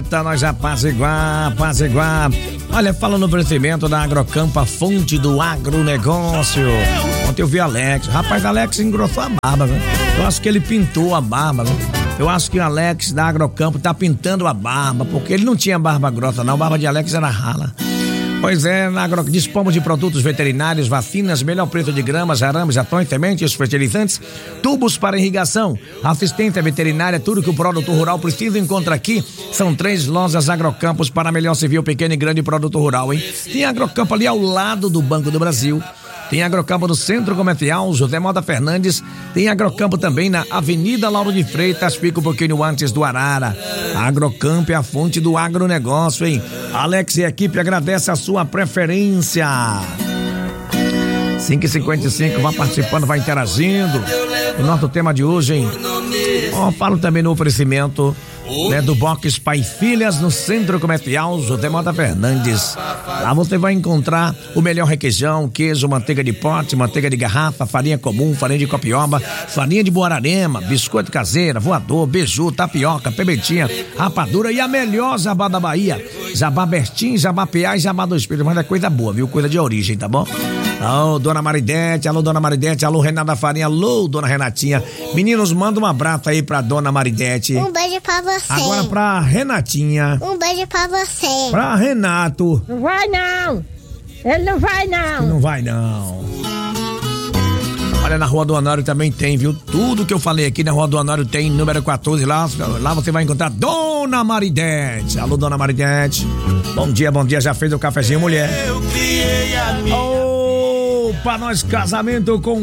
treta, nós apaziguar. Olha, fala no oferecimento da Agrocampo, a fonte do agronegócio. Ontem eu vi Alex. Rapaz, Alex engrossou a barba, né? Eu acho que ele pintou a barba, né? Eu acho que o Alex da Agrocampo tá pintando a barba, porque ele não tinha barba grossa, não. A barba de Alex era rala. Pois é, dispomos de produtos veterinários, vacinas, melhor preço de gramas, arames, atões, sementes, fertilizantes, tubos para irrigação, assistência veterinária, tudo que o produtor rural precisa encontra aqui. São 3 lojas Agrocampos para melhor servir o pequeno e grande produto rural, hein? Tem Agrocampo ali ao lado do Banco do Brasil. Tem Agrocampo no Centro Comercial José Moda Fernandes. Tem Agrocampo também na Avenida Lauro de Freitas, fica um pouquinho antes do Arara. A Agrocampo é a fonte do agronegócio, hein? Alex e a equipe agradece a sua preferência. 5h55, vai participando, vai interagindo. O nosso tema de hoje, hein? Falo também no oferecimento, né, do Box Pai e Filhas no Centro Comercial José Mota Fernandes. Lá você vai encontrar o melhor requeijão, queijo, manteiga de pote, manteiga de garrafa, farinha comum, farinha de copioba, farinha de Buararema, biscoito caseira, voador, beiju, tapioca, pebetinha, rapadura e a melhor jabá da Bahia. Jabá Bertim, jabá Piá e jabá do Espírito, mas é coisa boa, viu? Coisa de origem, tá bom? Alô, dona Maridete, alô, Renata Farinha, alô, dona Renatinha. Meninos, manda um abraço aí pra dona Maridete. Um beijo pra você. Agora pra Renatinha. Um beijo pra você. Pra Renato. Não vai não. Ele não vai não. Não vai não. Olha, na Rua do Honório também tem, viu? Tudo que eu falei aqui na Rua do Honório tem, número 14 lá você vai encontrar Dona Maridete. Alô, Dona Maridete. Bom dia, já fez o cafezinho, mulher? Eu criei a minha. Opa, nós casamento com